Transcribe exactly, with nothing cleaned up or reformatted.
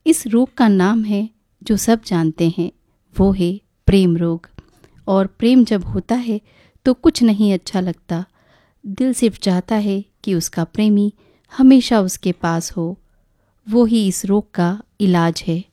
इस रोग का नाम है जो सब जानते हैं, वो है प्रेम रोग। और प्रेम जब होता है तो कुछ नहीं अच्छा लगता। दिल सिर्फ चाहता है कि उसका प्रेमी हमेशा उसके पास हो। वो ही इस रोग का इलाज है।